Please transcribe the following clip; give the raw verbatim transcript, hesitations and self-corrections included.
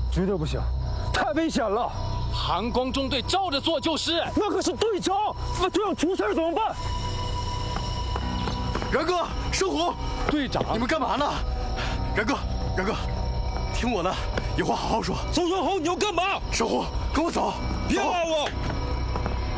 绝对不行，太危险了。 韩光中队照着做就是。 那可是队长，这样出事怎么办？ 然哥，生虎， 队长， 你们干嘛呢？然哥，然哥，听我的，有话好好说。 邹元侯，你要干嘛？ 生虎，跟我走。 别拉我！